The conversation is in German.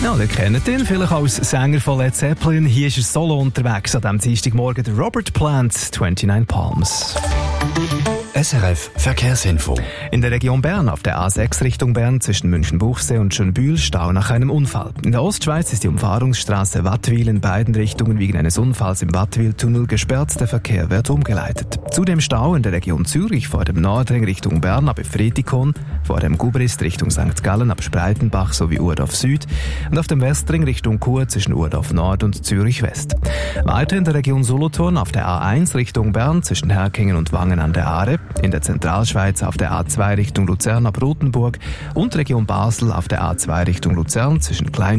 Ja, ihr kennt ihn, vielleicht als Sänger von Led Zeppelin. Hier ist er solo unterwegs an diesem Dienstagmorgen, der Robert Plant, 29 Palms. SRF Verkehrsinfo. In der Region Bern auf der A6 Richtung Bern zwischen München-Buchsee und Schönbühl Stau nach einem Unfall. In der Ostschweiz ist die Umfahrungsstraße Wattwil in beiden Richtungen wegen eines Unfalls im Wattwil-Tunnel gesperrt. Der Verkehr wird umgeleitet. Zudem Stau in der Region Zürich vor dem Nordring Richtung Bern ab Efretikon, vor dem Gubrist Richtung St. Gallen ab Spreitenbach sowie Urdorf Süd und auf dem Westring Richtung Chur zwischen Urdorf Nord und Zürich West. Weiter in der Region Solothurn auf der A1 Richtung Bern zwischen Herkingen und Wangen an der Aare, in der Zentralschweiz auf der A2 Richtung Luzern ab Rothenburg und Region Basel auf der A2 Richtung Luzern zwischen Klein